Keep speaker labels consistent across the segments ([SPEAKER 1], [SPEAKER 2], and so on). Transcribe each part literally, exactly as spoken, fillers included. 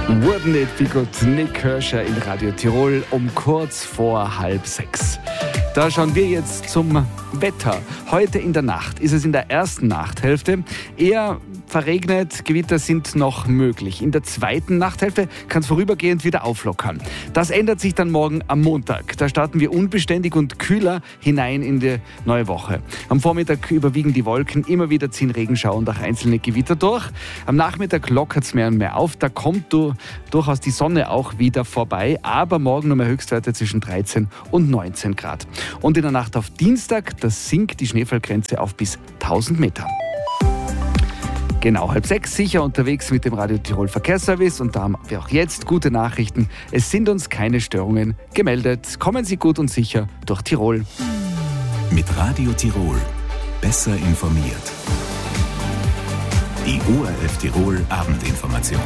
[SPEAKER 1] Wouldn't it be good? Nick Kershaw in Radio Tirol um kurz vor halb sechs. Da schauen wir jetzt zum Wetter. Heute in der Nacht ist es in der ersten Nachthälfte eher verregnet, Gewitter sind noch möglich. In der zweiten Nachthälfte kann es vorübergehend wieder auflockern. Das ändert sich dann morgen am Montag. Da starten wir unbeständig und kühler hinein in die neue Woche. Am Vormittag überwiegen die Wolken, immer wieder ziehen Regenschauer und auch einzelne Gewitter durch. Am Nachmittag lockert es mehr und mehr auf. Da kommt du, durchaus die Sonne auch wieder vorbei. Aber morgen nur mehr Höchstwerte zwischen dreizehn und neunzehn Grad. Und in der Nacht auf Dienstag, da sinkt die Schneefallgrenze auf bis tausend Meter. Genau, halb sechs, sicher unterwegs mit dem Radio Tirol Verkehrsservice und da haben wir auch jetzt gute Nachrichten. Es sind uns keine Störungen gemeldet. Kommen Sie gut und sicher durch Tirol.
[SPEAKER 2] Mit Radio Tirol besser informiert. Die O R F Tirol Abendinformation.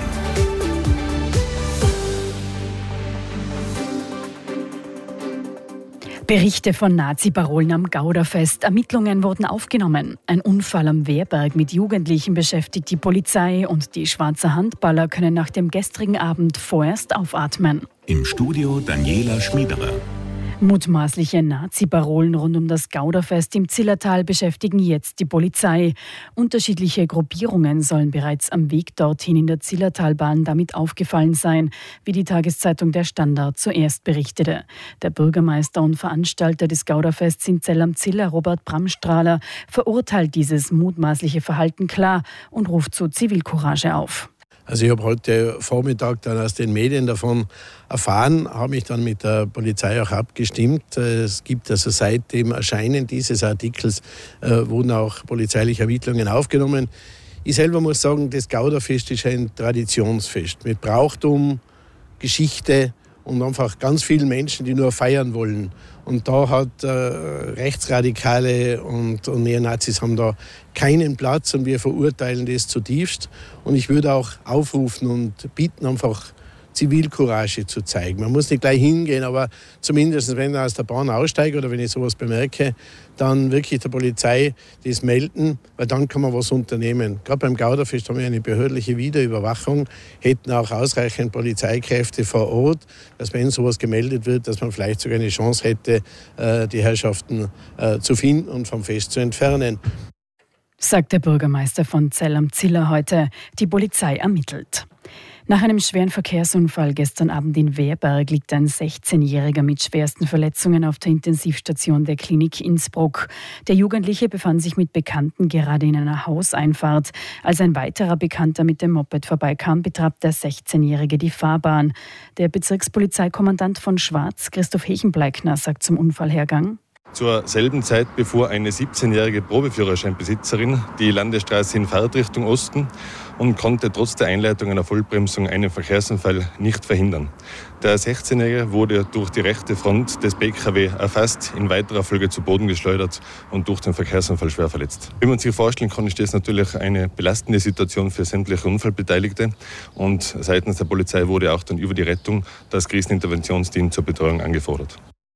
[SPEAKER 3] Berichte von Nazi-Parolen am Gauderfest. Ermittlungen wurden aufgenommen. Ein Unfall am Wehrberg mit Jugendlichen beschäftigt die Polizei und die Schwarzer Handballer können nach dem gestrigen Abend vorerst aufatmen.
[SPEAKER 2] Im Studio Daniela Schmiederer.
[SPEAKER 3] Mutmaßliche Nazi-Parolen rund um das Gauderfest im Zillertal beschäftigen jetzt die Polizei. Unterschiedliche Gruppierungen sollen bereits am Weg dorthin in der Zillertalbahn damit aufgefallen sein, wie die Tageszeitung Der Standard zuerst berichtete. Der Bürgermeister und Veranstalter des Gauderfests in Zell am Ziller, Robert Bramstrahler, verurteilt dieses mutmaßliche Verhalten klar und ruft zu Zivilcourage auf.
[SPEAKER 4] Also ich habe heute Vormittag dann aus den Medien davon erfahren, habe mich dann mit der Polizei auch abgestimmt. Es gibt also seit dem Erscheinen dieses Artikels äh, wurden auch polizeiliche Ermittlungen aufgenommen. Ich selber muss sagen, das Gauderfest ist ein Traditionsfest mit Brauchtum, Geschichte und einfach ganz vielen Menschen, die nur feiern wollen. Und da hat äh, Rechtsradikale und, und Neonazis haben da keinen Platz und wir verurteilen das zutiefst. Und ich würde auch aufrufen und bitten, einfach Zivilcourage zu zeigen. Man muss nicht gleich hingehen, aber zumindest, wenn ich aus der Bahn aussteige oder wenn ich sowas bemerke, dann wirklich der Polizei das melden, weil dann kann man was unternehmen. Gerade beim Gauderfest haben wir eine behördliche Videoüberwachung, hätten auch ausreichend Polizeikräfte vor Ort, dass wenn sowas gemeldet wird, dass man vielleicht sogar eine Chance hätte, die Herrschaften zu finden und vom Fest zu entfernen.
[SPEAKER 3] Sagt der Bürgermeister von Zell am Ziller heute. Die Polizei ermittelt. Nach einem schweren Verkehrsunfall gestern Abend in Wehrberg liegt ein sechzehnjähriger mit schwersten Verletzungen auf der Intensivstation der Klinik Innsbruck. Der Jugendliche befand sich mit Bekannten gerade in einer Hauseinfahrt. Als ein weiterer Bekannter mit dem Moped vorbeikam, betraf der sechzehnjährige die Fahrbahn. Der Bezirkspolizeikommandant von Schwarz, Christoph Hechenbleikner, sagt zum Unfallhergang:
[SPEAKER 5] Zur selben Zeit befuhr eine siebzehnjährige Probeführerscheinbesitzerin die Landesstraße in Fahrtrichtung Osten und konnte trotz der Einleitung einer Vollbremsung einen Verkehrsunfall nicht verhindern. Der sechzehnjährige wurde durch die rechte Front des B K W erfasst, in weiterer Folge zu Boden geschleudert und durch den Verkehrsunfall schwer verletzt. Wie man sich vorstellen kann, ist das natürlich eine belastende Situation für sämtliche Unfallbeteiligte und seitens der Polizei wurde auch dann über die Rettung das Kriseninterventionsteam zur Betreuung angefordert.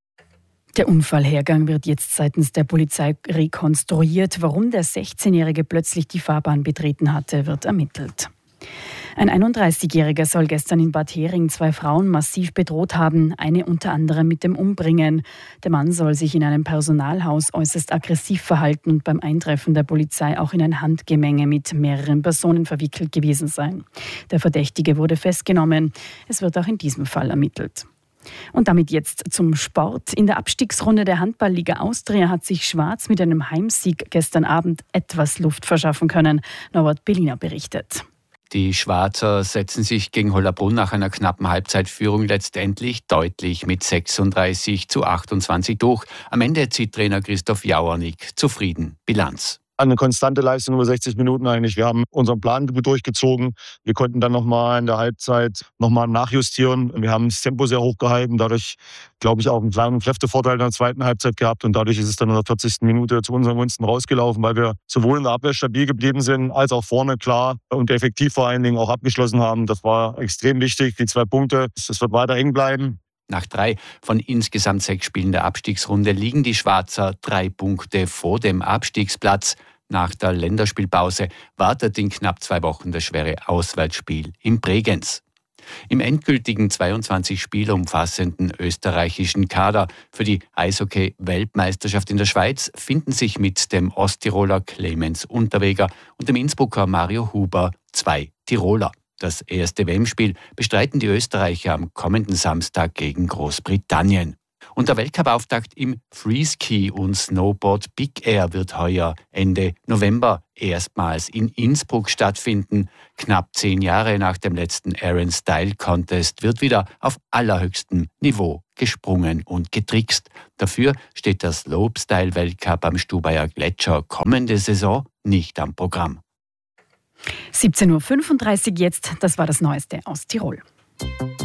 [SPEAKER 3] Der Unfallhergang wird jetzt seitens der Polizei rekonstruiert. Warum der sechzehnjährige plötzlich die Fahrbahn betreten hatte, wird ermittelt. Ein einunddreißigjähriger soll gestern in Bad Hering zwei Frauen massiv bedroht haben, eine unter anderem mit dem Umbringen. Der Mann soll sich in einem Personalhaus äußerst aggressiv verhalten und beim Eintreffen der Polizei auch in ein Handgemenge mit mehreren Personen verwickelt gewesen sein. Der Verdächtige wurde festgenommen. Es wird auch in diesem Fall ermittelt. Und damit jetzt zum Sport. In der Abstiegsrunde der Handballliga Austria hat sich Schwarz mit einem Heimsieg gestern Abend etwas Luft verschaffen können. Norbert Belliner berichtet.
[SPEAKER 6] Die Schwarzer setzen sich gegen Hollabrunn nach einer knappen Halbzeitführung letztendlich deutlich mit sechsunddreißig zu achtundzwanzig durch. Am Ende zieht Trainer Christoph Jauernick zufrieden Bilanz.
[SPEAKER 7] Eine konstante Leistung über sechzig Minuten eigentlich. Wir haben unseren Plan durchgezogen. Wir konnten dann nochmal in der Halbzeit nochmal nachjustieren. Wir haben das Tempo sehr hoch gehalten. Dadurch, glaube ich, auch einen kleinen Kräftevorteil in der zweiten Halbzeit gehabt. Und dadurch ist es dann in der vierzigsten Minute zu unseren Gunsten rausgelaufen, weil wir sowohl in der Abwehr stabil geblieben sind, als auch vorne klar und effektiv vor allen Dingen auch abgeschlossen haben. Das war extrem wichtig, die zwei Punkte. Es wird weiter eng bleiben.
[SPEAKER 6] Nach drei von insgesamt sechs Spielen der Abstiegsrunde liegen die Schwarzer drei Punkte vor dem Abstiegsplatz. Nach der Länderspielpause wartet in knapp zwei Wochen das schwere Auswärtsspiel in Bregenz. Im endgültigen zweiundzwanzig Spieler umfassenden österreichischen Kader für die Eishockey-Weltmeisterschaft in der Schweiz finden sich mit dem Osttiroler Clemens Unterweger und dem Innsbrucker Mario Huber zwei Tiroler. Das erste W M-Spiel bestreiten die Österreicher am kommenden Samstag gegen Großbritannien. Und der Weltcup-Auftakt im Freeski und Snowboard Big Air wird heuer Ende November erstmals in Innsbruck stattfinden. Knapp zehn Jahre nach dem letzten Arran Style Contest wird wieder auf allerhöchstem Niveau gesprungen und getrickst. Dafür steht der Slopestyle-Weltcup am Stubaier Gletscher kommende Saison nicht am Programm.
[SPEAKER 3] siebzehn Uhr fünfunddreißig jetzt, das war das Neueste aus Tirol.